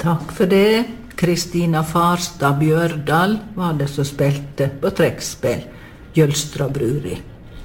Takk for det. Kristina Farstad Bjørdal var det som spilte på trekkspill, Jølstra Bruri.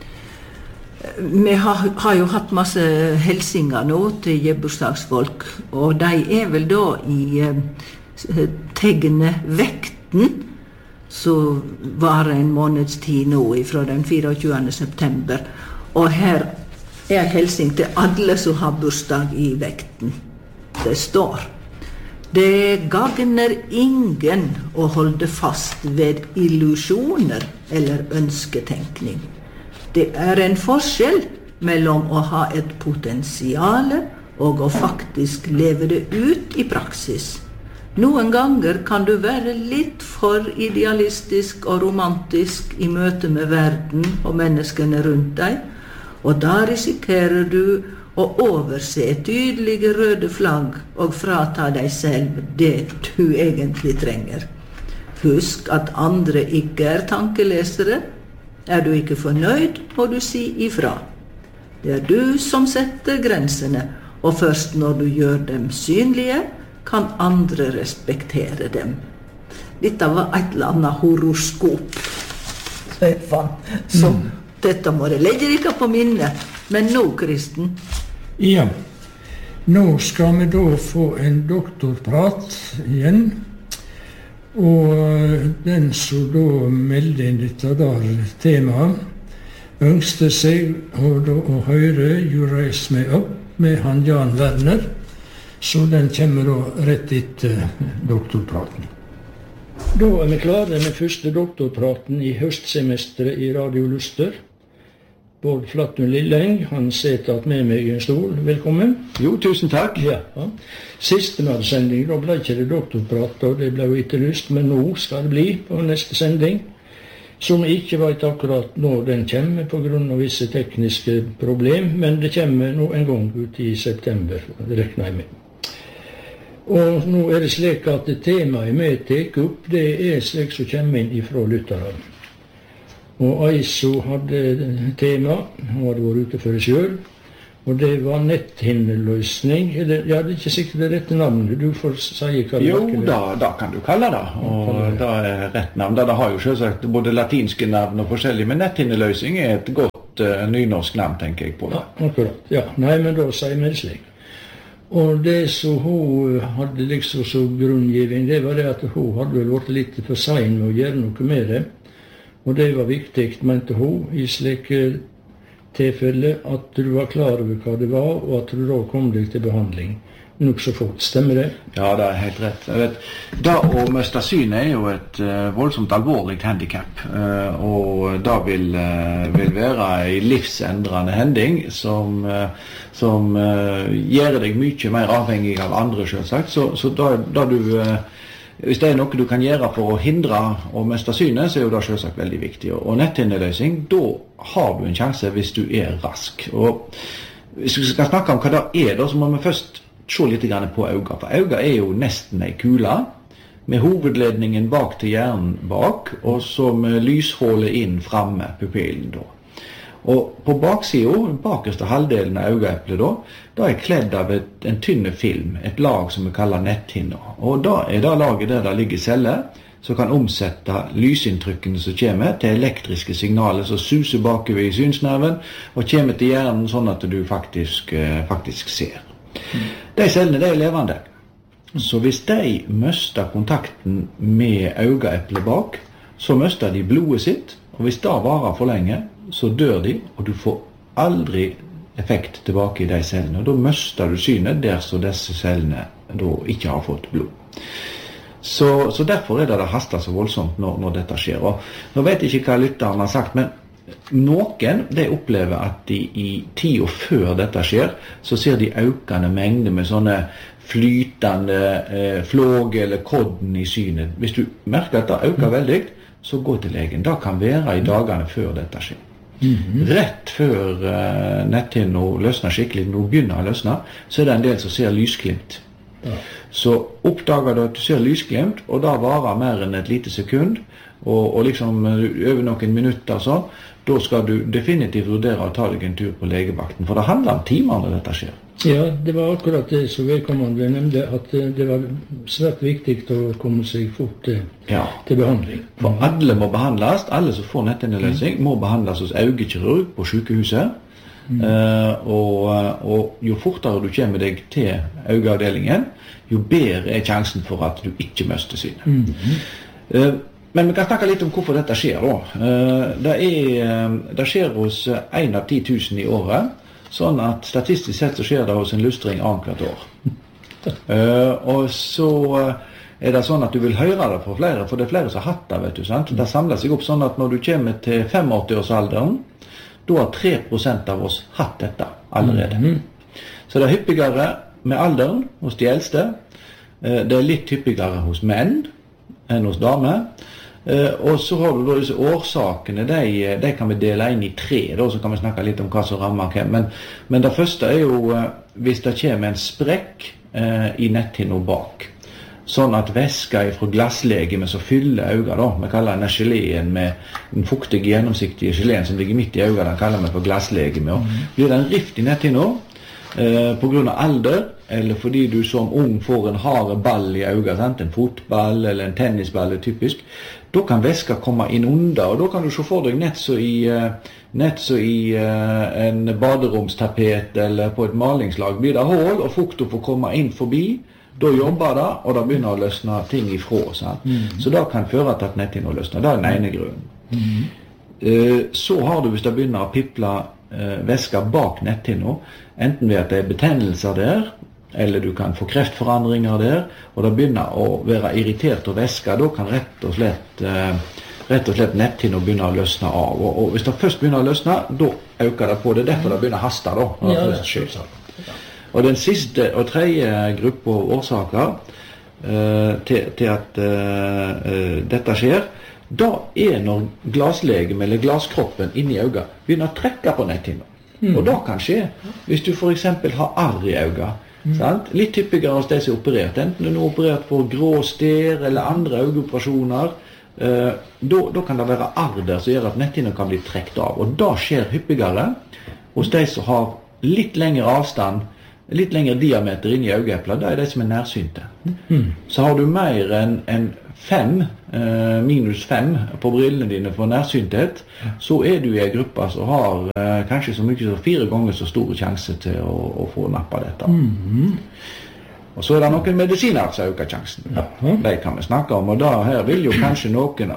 Vi har jo hatt masse helsinger nå til gebursdagsfolk, og de vel da i tegnet vekten, som var en måneds tid nå fra den 24. september. Og her helsing til alle som har bursdag i vekten. Det står: Det gagner ingen å holde fast ved illusjoner eller ønsketenkning. Det en forskjell mellom å ha et potensiale og å faktisk leve det ut i praksis. Noen ganger kan du være litt for idealistisk og romantisk i møte med verden og menneskene rundt deg, og da risikerer du å overse tydelige røde flagg og frata deg selv det du egentlig trenger. Husk at andre ikke tankelesere. Du ikke fornøyd, må du si ifra. Det du som setter grensene, og først når du gjør dem synlige, kan andre respektere dem. Dette var et eller annet horoskop, Stefan. Så dette må det legge dere på minnet. Men nå, Kristen? Ja, nå skal vi da få en doktorprat igjen. Og den som da meldte inn dette der temaet, ønskte seg å høre You Raise Me Up med han Jan Werner. Så den kommer da rett etter doktorpraten. Da vi klare med første doktorpraten i høstsemesteret i Radio Luster. Bård Flattun Lilleng, han sitter med meg i en stol. Velkommen. Jo, tusen takk. Ja. Siste sending, da ble ikke det doktorprat, og det ble jo etterlyst, men nå skal det bli på neste sending. Som ikke vet akkurat når den kommer på grunn av visse tekniske problem, men det kommer nå en gang ut i september, det regner jeg med. Og nå det slik at temaet vi tek opp, det slik som kommer inn ifra lytterne. Og Aiso hadde tema, han hadde vært ute for det selv, og det var netthinneløsning. Ja, det ikke sikkert det rette navnet, du får si hva det var. Jo, da kan du kalle det, og det rett navn. Det har jo selvsagt både latinske navn og forskjellig, men netthinneløsning et godt nynorsk navn, tenker jeg på det. Ja, akkurat, ja. Nei, men da sier vi det slik. Og det som hun hadde liksom som grunngivning, det var det at hun hadde vel vært litt for sein med å gjøre noe med det. Og det var viktig, mente hun, i slike tilfelle at du var klar over hva det var, og at du da kom deg til behandling. Nok så fort, stemmer det? Ja, det helt rett. Jeg vet, da å miste synet jo et voldsomt alvorlig handicap, og da vil være en livsendrende hending som gjør deg mye mer avhengig av andre, selvsagt. Så da du, hvis det noe du kan gjøre for å hindre å miste synet, så jo det selvsagt veldig viktig. Og netthinneløsning, da har du en sjanse hvis du rask. Og hvis vi skal snakke om hva det da, så må vi først se litt på øynene, for øynene jo nesten en kule, med hovedledningen bak til hjernen bak, og så med lyshålet inn fremme, pupillen da. Og på baksiden, bakerste halvdelen av øyeeplet da kledd av en tynne film, et lag som vi kaller netthinner. Og da det laget der det ligger celler, som kan omsette lysinntrykkene som kommer til elektriske signaler som suser bakover i synsnerven, og kommer til hjernen sånn at du faktisk ser. De cellene levende. Så hvis de mister kontakten med øyeeplet bak, så mister de blodet sitt, og hvis det varer for lenge, så dør de, og du får aldri effekt tilbake i de cellene. Og da mister du synet der så disse cellene da ikke har fått blod. Så derfor det hastet så voldsomt når dette skjer. Og nå vet jeg ikke hva lytteren har sagt, men noen opplever at de i tiden før dette skjer, så ser de økende mengder med sånne flytende flåg eller kodden i synet. Hvis du merker at det øker veldig, så gå til legen. Det kan være i dagene før dette skjer. Rett før netthinnen løsner skikkelig, når hun begynner å løsne, så det en del som ser lysglimt. Så oppdager du at du ser lysglimt, og da varer mer enn et lite sekund, og liksom over noen minutter sånn, da skal du definitivt vurdere å ta deg en tur på legevakten, for det handler om timer når dette skjer. Ja, det var akkurat det som vedkommende nevnte, at det var svært viktig å komme seg fort til behandling. For alle må behandles, alle som får netthinneløsning må behandles hos øyekirurg på sykehuset. Og jo fortere du kommer deg til øyeavdelingen, jo bedre er sjansen for at du ikke mister synet. Men vi kan snakke litt om hvorfor dette skjer da. Det skjer hos 1 av 10 000 i året, sånn at statistisk sett så skjer det hos en lystring annethvert år. Og så er det sånn at du vil høre det fra flere, for det er flere som har hatt det, vet du, sant? Det samler seg opp sånn at når du kommer til 85-årsalderen, da har 3% av oss hatt dette allerede. Så det er hyppigere med alderen hos de eldste. Det er litt hyppigere hos menn enn hos damer. Og så har du da disse årsakene, de kan vi dele inn i 3, da, så kan vi snakke litt om hva som rammer hvem. Men det første er jo hvis det kommer en sprekk i netthinna bak. Sånn at væska fra glasslegeme som fyller øynene, da, vi kaller denne geleen med den fuktige, gjennomsiktige geleen som ligger midt i øynene, den kaller vi for glasslegeme. Blir det en rift i netthinna på grunn av alder, eller fordi du som ung får en hard ball i øynene, en fotball eller en tennisball er typisk, da kan væska komme inn under, og da kan du se for deg nett så i en baderomstapet eller på et malingslag blir det hål, og fukta får komme inn forbi. Da jobber det, og da begynner å løsne ting ifra. Så det kan føre til at netthinna løsner. Det er den ene grunnen. Så har du, hvis det begynner å piple væska bak netthinna, enten ved at det er betennelser der, eller du kan få kreftforandringer der, og det begynner å være irritert av væska, da kan rett og slett netthinna begynne å løsne av. Og hvis det først begynner å løsne, da øker det på. Det er derfor det begynner å haste da. Ja, det skjer. Og den siste og tredje gruppe årsaker til at dette skjer, da er når glasslegeme eller glasskroppen inni øynene begynner å trekke på netthinna. Og det kan skje hvis du for eksempel har arr i øynene. Litt hyppigere hos de som er operert, enten du er operert for grå stær eller andre øyeoperasjoner, da kan det være arr der som gjør at netthinna kan bli trekt av. Og det skjer hyppigere hos de som har litt lengre avstand, litt lengre diameter inn i øyeeplet, det er de som er nærsynte. Så har du mer enn 5, minus 5 på brillene dine for nærsynthet, så er du i en gruppe som har kanskje så mye som 4 ganger så store sjanse til å få nappa dette. Og så er det noen medisiner som øker sjansen. De kan vi snakke om, og da her vil jo kanskje noen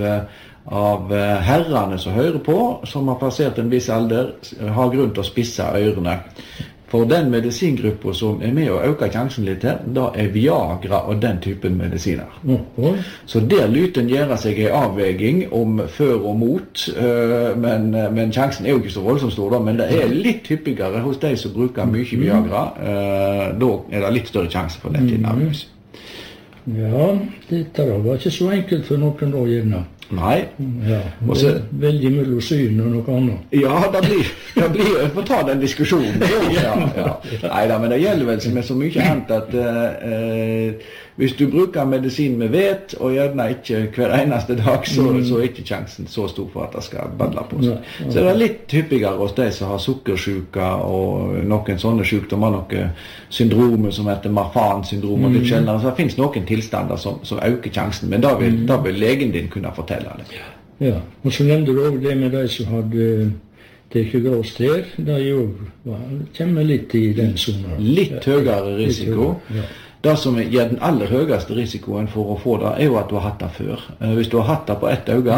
av herrene som hører på, som har passert en viss alder, har grunn til å spisse ørene. For den medisingruppen som er med å øke sjansen litt her, da er Viagra og den typen medisiner. Så der lyten gjør seg en avveging om før og mot, men sjansen er jo ikke så voldsomt stor da, men det er litt hyppigere hos de som bruker mye Viagra, da er det litt større sjanse for netthinnavløs. Ja, dette var ikke så enkelt for noen da, gjerne. Nei. Ja, det er veldig mellom syn og noe annet. Ja, det blir jeg får ta den diskusjonen. Neida, men det gjelder vel med så mye annet at hvis du bruker medisin med vet, og gjerne ikke hver eneste dag, så er ikke sjansen så stor for at det skal badle på seg. Så det er litt hyppigere hos de som har sukkersyke og noen sånne sykdommer, noen syndromer som heter Marfan-syndrom og litt sjeldnere. Så det finnes noen tilstander som øker sjansen, men da vil legen din kunne fortelle det. Ja, og så nevnte du også det med de som hadde det ikke grå stær, det kommer litt i den sonen. Litt høyere risiko. Det som gir den aller høyeste risikoen for å få det, er jo at du har hatt det før. Hvis du har hatt det på ett øye,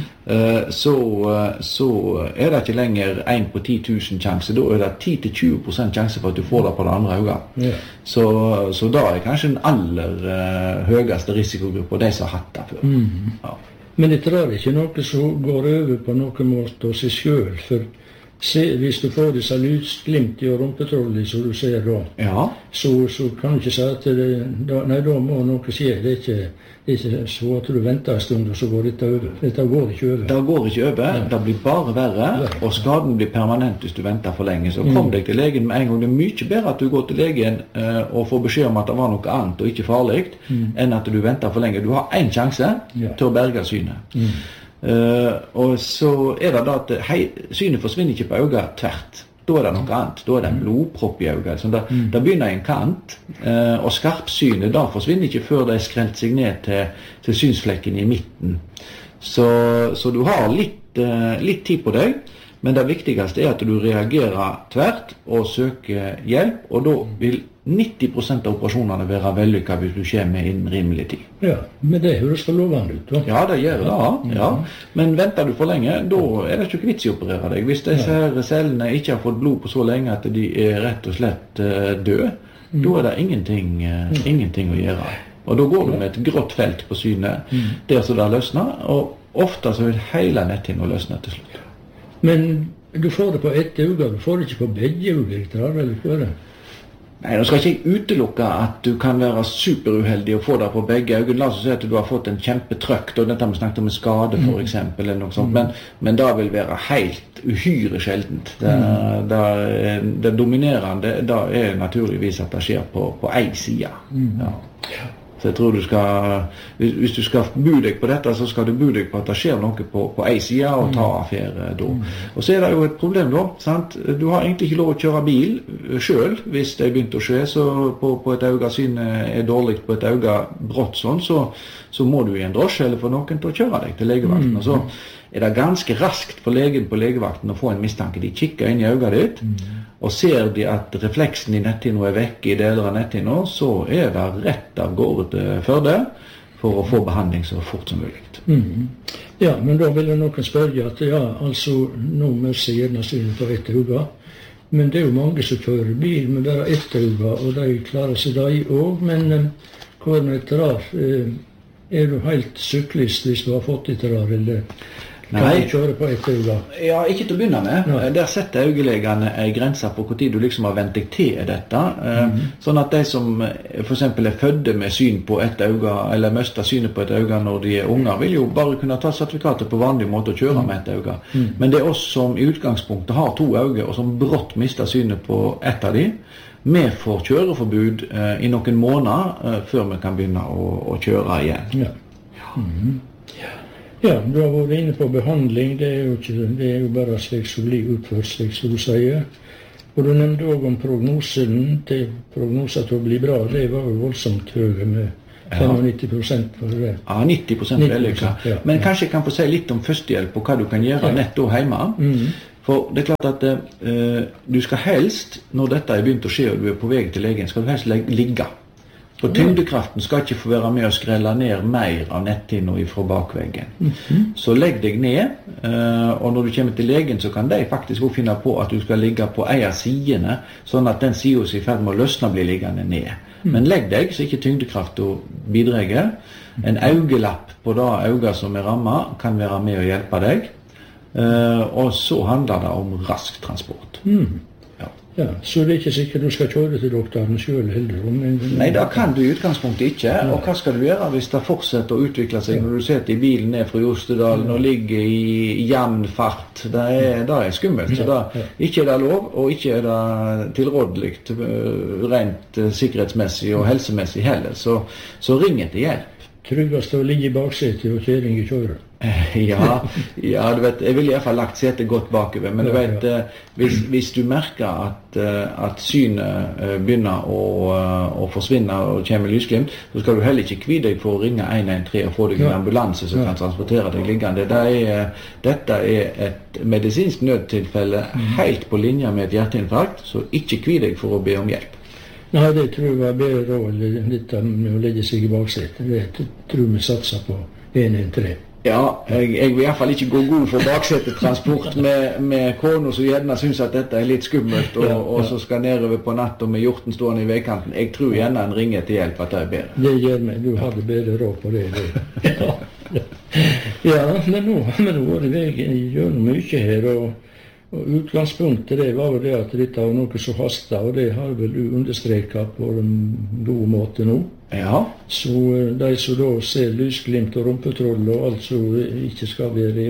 så er det ikke lenger 1 på 10 000 sjanse. Da er det 10-20% sjanse for at du får det på det andre øyet. Så da er kanskje den aller høyeste risikogruppen de som har hatt det før. Ja. Men dette er ikke noe som går over på noen måte av seg selv, for hvis du får disse lysglimt i rumpetrollet, som du ser da, så kan du ikke si at da må noe skje. Det er ikke så at du venter en stund, og så går dette over. Dette går ikke over. Det går ikke over, det blir bare verre, og skaden blir permanent hvis du venter for lenge. Så kom deg til legen med en gang. Det er mye bedre at du går til legen og får beskjed om at det var noe annet og ikke farlig, enn at du venter for lenge. Du har en sjanse til å berge synet. Og så er det da at synet forsvinner ikke på øyet tvert. da det noe annet. Da det en blodpropp i øyet. Så det begynner i en kant, og skarpsynet da forsvinner ikke før det skrelt seg ned til synsflekken i midten. Så du har litt tid på deg, men det viktigste at du reagerer tvert og søker hjelp, og da vil 90% av operasjonene være vellykket hvis du kommer innen rimelig tid. Ja, men det høres for lovende ut, da. Ja, det gjør det, ja. Men venter du for lenge, da det ikke vits i å operere deg. Hvis disse cellene ikke har fått blod på så lenge at de rett og slett døde, da det ingenting å gjøre. Og da går du med et grått felt på synet, der så det løsner, og ofte så vil hele netthinna løsne til slutt. Men du får det på ett øye, du får det ikke på begge øyne, eller hva det? Nei, nå skal ikke jeg utelukke at du kan være superuheldig og få det på begge øyne. La oss si at du har fått en kjempetrøkk, og dette vi snakket om en skade for eksempel, eller noe sånt, men det vil være helt uhyre sjeldent. Det dominerende, det naturligvis at det skjer på en side. Ja. Så jeg tror hvis du skal bo deg på dette, så skal du bo deg på at det skjer noe på en side og ta affære da. Og så det jo et problem da, sant? Du har egentlig ikke lov å kjøre bil selv hvis det begynt å skje, så på et øye synet dårlig på et øye brått sånn, så må du i en drosje eller få noen til å kjøre deg til legevakten. Og så det ganske raskt for legen på legevakten å få en mistanke. De kikker inn i øyet ditt, og ser de at refleksen i netthinna vekk i deler av netthinna, så det rett av gårde til Førde for å få behandling så fort som mulig. Ja, men da vil noen spørre at nå møter gjerne synet på ett øye, men det jo mange som kjører bil med bare ett øye, og de klarer seg da også, men hva det rar? Du helt syklist hvis du har fått et rar, eller kan du kjøre på ett øye? Ja, ikke til å begynne med. Der setter øyelegene en grense på hvor tid du liksom har vent deg til dette. Sånn at de som for eksempel fødde med syn på ett øye, eller mister synet på ett øye når de unger, vil jo bare kunne ta sertifikatet på vanlig måte og kjøre med ett øye. Men det oss som i utgangspunktet har to øyne, og som brått mister synet på ett av de, vi får kjøreforbud i noen måneder før vi kan begynne å kjøre igjen. Ja, du har vært inne på behandling. Det jo bare slik som blir utført, slik som du sier. Og du nevnte også om prognosen. Prognosen til å bli bra, det var jo voldsomt høye med 95% for det. Ja, 90% vellykket. Men kanskje jeg kan få si litt om førstehjelp og hva du kan gjøre nett da hjemme. For det klart at du skal helst, når dette begynt å skje og du på vei til legen, skal du helst ligge. For tyngdekraften skal ikke få være med å skrelle ned mer av netthinna fra bakveggen. Så legg deg ned, og når du kommer til legen, så kan de faktisk også finne på at du skal ligge på en av sidene, sånn at den siden som i ferd med å løsne blir liggende ned. Men legg deg, så ikke tyngdekraften bidrar. En øyelapp på det øyet som rammet kan være med å hjelpe deg, og så handler det om rask transport. Ja, så det ikke sikkert du skal kjøre til doktoren selv heller? Nei, det kan du i utgangspunktet ikke. Og hva skal du gjøre hvis det fortsetter å utvikle seg når du sitter i bilen ned fra Jostedalen og ligger i jevn fart? Det skummelt. Så ikke det lov, og ikke det tilrådelig rent sikkerhetsmessig og helsemessig heller. Så ring etter hjelp. Tryggest å ligge i baksetet og kjøring i kjøret? Ja, du vet, jeg vil i hvert fall lagt setet godt bakover, men du vet, hvis du merker at synet begynner å forsvinne og kommer lysglimt, så skal du heller ikke kvide deg for å ringe 113 og få deg en ambulanse som kan transportere deg liggende. Dette et medisinsk nødtilfelle helt på linje med et hjerteinfarkt, så ikke kvide deg for å be om hjelp. Nei, det tror jeg var bedre råd, dette med å legge seg i baksetet. Det tror vi satser på 113. Ja, jeg vil i hvert fall ikke gå god for baksetetransport med kona som gjerne synes at dette litt skummelt, og så skal nedover på natt og med hjorten stående i veikanten. Jeg tror gjerne en ringer til hjelp at det bedre. Det gjør meg. Du hadde bedre råd på det. Ja, men nå har vi vært i veien gjennom mye her, og utgangspunktet det var jo det at dette var noe som hastet, og det har vel du understreket på en god måte nå. Ja. Så de som da ser lysglimt og rumpetroll og alt som ikke skal være i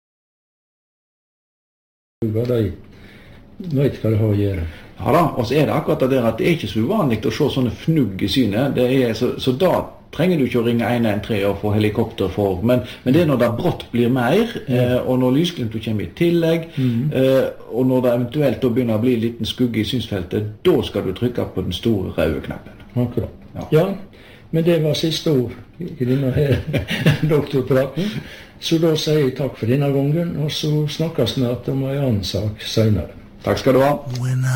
øynene, de vet hva det har å gjøre. Ja da, og så det akkurat det der at det ikke så uvanlig å se sånne fnugg i synet. Så da trenger du ikke å ringe 113 og få helikopter for, men det når det brått blir mer, og når lysglimtet kommer i tillegg, og når det eventuelt da begynner å bli en liten skugge i synsfeltet, da skal du trykke på den store røde knappen. Akkurat. Ja, men det var siste ord i denne doktorpraten. Så da sier jeg takk for denne gangen, og så snakkes snart om en annen sak senere. Takk skal du ha.